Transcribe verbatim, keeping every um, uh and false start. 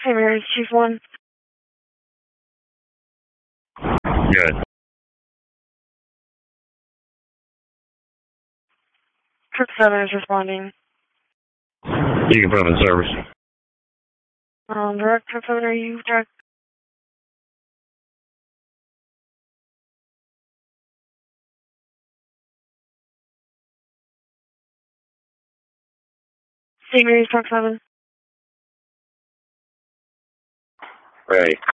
Hey, Mary's Chief One. Good. Trip Seven is responding. You can put them in service. Um, direct Trip Seven, are you direct? Saint Mary's Trip Seven. Ready.